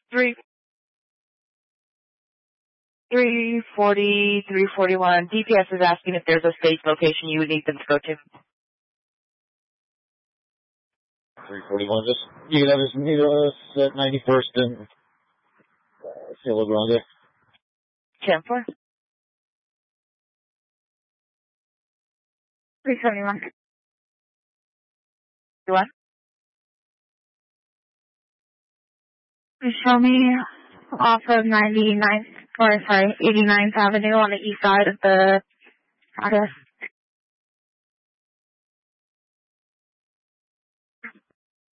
340, 341. DPS is asking if there's a safe location you would need them to go to. 341, you can have us meet us at 91st and Cielo Grande. 10-4. 371. What? Show me off of 89th Avenue on the east side of the address.